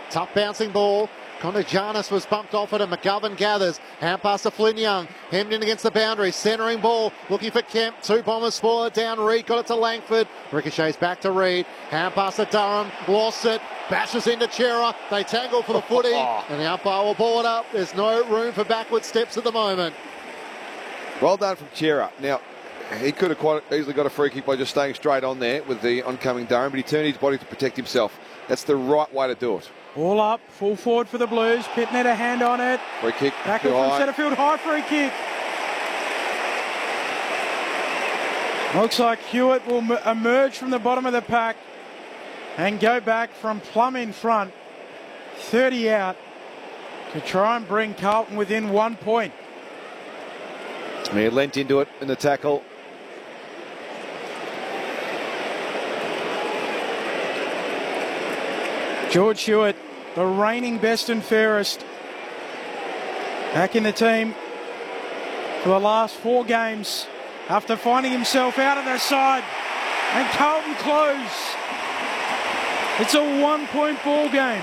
Tough bouncing ball. Kontagiannis was bumped off it and McGovern gathers. Hand pass to Flynn Young. Hemmed in against the boundary. Centering ball. Looking for Kemp. Two Bombers spoil it down. Reed got it to Langford. Ricochets back to Reed. Hand pass to Durham. Lost it. Bashes into Chera. They tangle for the footy. And the umpire will ball it up. There's no room for backward steps at the moment. Well done from Chera. Now, he could have quite easily got a free kick by just staying straight on there with the oncoming Durham, but he turned his body to protect himself. That's the right way to do it. All up, full forward for the Blues. Pitnet a hand on it. Free kick. Back from Setterfield, high free kick. Looks like Hewitt will emerge from the bottom of the pack and go back from Plum in front, 30 out, to try and bring Carlton within 1 point. He lent into it in the tackle. George Hewitt, the reigning best and fairest, back in the team for the last 4 games after finding himself out of their side. And Carlton close. It's a 1 point ball game.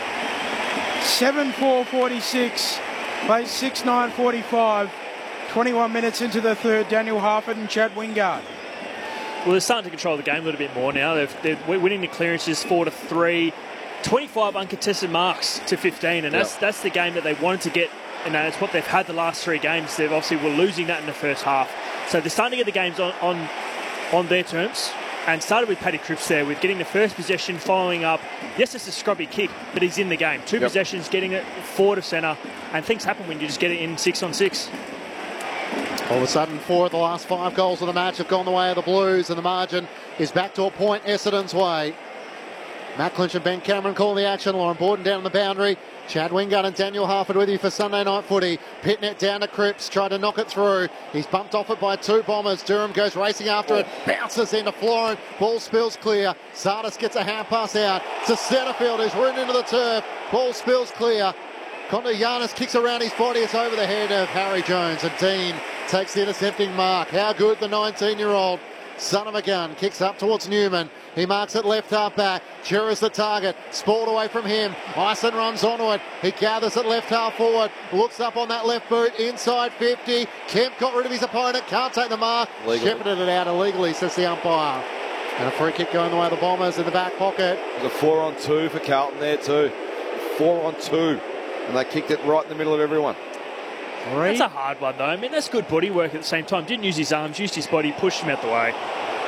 7-4-46, plays 6-9-45. 21 minutes into the third, Daniel Harford and Chad Wingard. Well, they're starting to control the game a little bit more now. They're winning the clearances 4-3. 25 uncontested marks to 15, and that's the game that they wanted to get, and that's what they've had the last 3 games. They've obviously were losing that in the first half. So they're starting to get the games on their terms, and started with Paddy Cripps there, with getting the first possession, following up. Yes, it's a scrubby kick, but he's in the game. 2 possessions, getting it forward of centre, and things happen when you just get it in 6-on-6. All of a sudden, 4 of the last 5 goals of the match have gone the way of the Blues, and the margin is back to a point Essendon's way. Matt Clinch and Ben Cameron calling the action. Lauren Borden down on the boundary. Chad Wingard and Daniel Harford with you for Sunday Night Footy. Pitnet down to Cripps, tried to knock it through. He's bumped off it by 2 Bombers. Durham goes racing after it, bounces into Florin. Ball spills clear. Sardis gets a hand pass out to Setterfield, who's ridden into the turf. Ball spills clear. Kontagiannis kicks around his body. It's over the head of Harry Jones, and Dean takes the intercepting mark. How good the 19-year-old son of a gun kicks up towards Newman. He marks it left half back. Chera's the target. Spalled away from him. Ison runs onto it. He gathers it left half forward. Looks up on that left boot. Inside 50. Kemp got rid of his opponent. Can't take the mark. Shepherded it out illegally, says the umpire. And a free kick going the way of the Bombers in the back pocket. There's a 4-on-2 for Carlton there too. 4-on-2. And they kicked it right in the middle of everyone. That's a hard one, though. I mean, that's good body work at the same time. Didn't use his arms, used his body, pushed him out the way.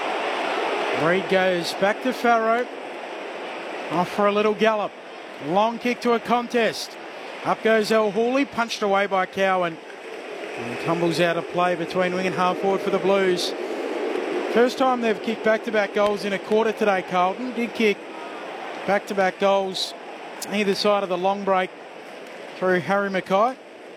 Reed goes back to Farrow. Off for a little gallop. Long kick to a contest. Up goes El Hawley, punched away by Cowan. And tumbles out of play between wing and half forward for the Blues. First time they've kicked back-to-back goals in a quarter today, Carlton. Did kick back-to-back goals either side of the long break through Harry Mackay.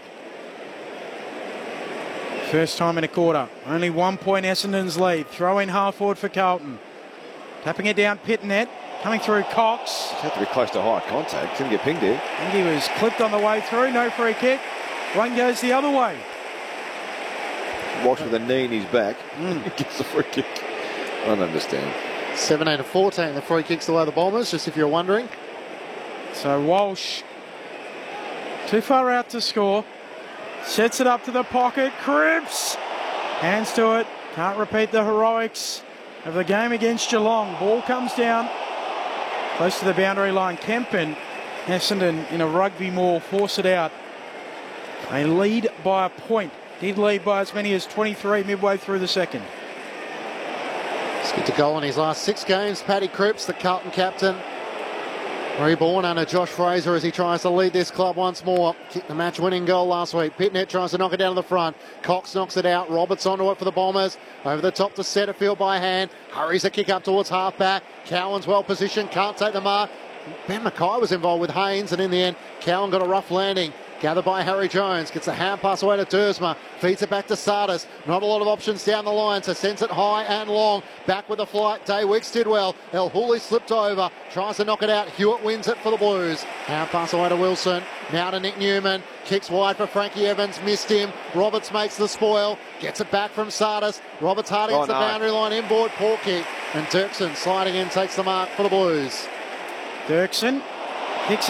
First time in a quarter. Only 1 point Essendon's lead. Throw in half forward for Carlton. Tapping it down, Pitnet. Coming through Cox. Had to be close to high contact. Couldn't get pinged here. And he was clipped on the way through. No free kick. One goes the other way. Walsh with a knee in his back. Gets the free kick. I don't understand. 17-14, the free kicks the way of the Bombers, just if you're wondering. So Walsh, too far out to score. Sets it up to the pocket. Cripps. Hands to it. Can't repeat the heroics of the game against Geelong. Ball comes down. Close to the boundary line. Kemp and Essendon in a rugby maul force it out. They lead by a point. Did lead by as many as 23 midway through the second. Let's get to goal in his last 6 games. Paddy Cripps, the Carlton captain. Reborn under Josh Fraser as he tries to lead this club once more. Kicked the match-winning goal last week. Pitnet tries to knock it down to the front. Cox knocks it out. Roberts onto it for the Bombers. Over the top to Setterfield by hand. Hurries a kick up towards half-back. Cowan's well-positioned. Can't take the mark. Ben Mackay was involved with Haynes, and in the end, Cowan got a rough landing. Gathered by Harry Jones. Gets a hand pass away to Dersma. Feeds it back to Sardis. Not a lot of options down the line, so sends it high and long. Back with the flight. Day Wicks did well. El Hawley slipped over. Tries to knock it out. Hewitt wins it for the Blues. Hand pass away to Wilson. Now to Nick Newman. Kicks wide for Frankie Evans. Missed him. Roberts makes the spoil. Gets it back from Sardis. Roberts hard against the boundary line. Inboard. Poor kick. And Dirksen sliding in takes the mark for the Blues. Dirksen